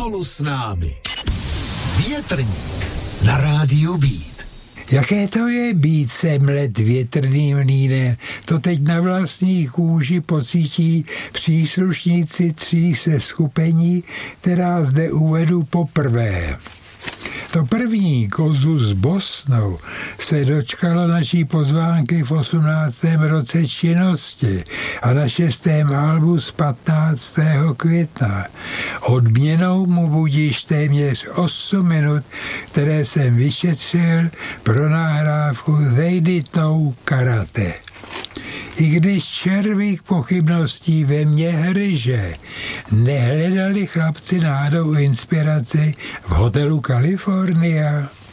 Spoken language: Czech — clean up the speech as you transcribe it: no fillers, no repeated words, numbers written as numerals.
spolu s námi. Větrník na rádiu Beat. Jaké to je být 7 let větrným mlýnem? To teď na vlastní kůži pocítí příslušníci 3 seskupení, která zde uvedu poprvé. To první, Kozu s Bosnou, se dočkalo naší pozvánky v 18. roce činnosti a na 6. albu z 15. května. Odměnou mu budíš téměř 8 minut, které jsem vyšetřil pro nahrávku They Did Know Karate. I když červík pochybností ve mně hryže, nehledali chlapci náhodou inspiraci v hotelu California.